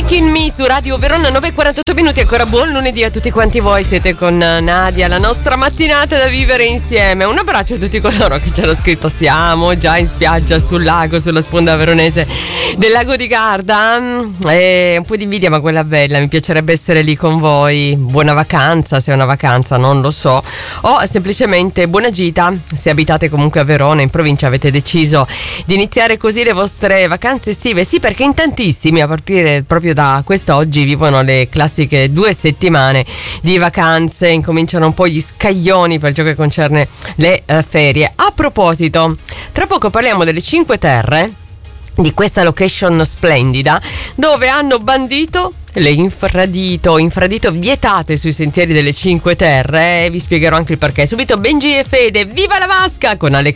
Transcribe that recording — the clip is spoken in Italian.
In Me su Radio Verona, 9:48 minuti, ancora buon lunedì a tutti quanti voi. Siete con Nadia, la nostra mattinata da vivere insieme. Un abbraccio a tutti coloro che ci hanno scritto: siamo già in spiaggia sul lago, sulla sponda veronese del lago di Garda. Un po' di invidia, ma quella bella, mi piacerebbe essere lì con voi. Buona vacanza, se è una vacanza non lo so, o semplicemente buona gita se abitate comunque a Verona, in provincia, avete deciso di iniziare così le vostre vacanze estive. Sì, perché in tantissimi a partire proprio da quest'oggi vivono le classiche 2 settimane di vacanze, incominciano un po' gli scaglioni per ciò che concerne le ferie. A proposito, tra poco parliamo delle Cinque Terre, di questa location splendida dove hanno bandito le infradito vietate sui sentieri delle Cinque Terre, e vi spiegherò anche il perché. Subito Benji e Fede, viva la vasca con Alex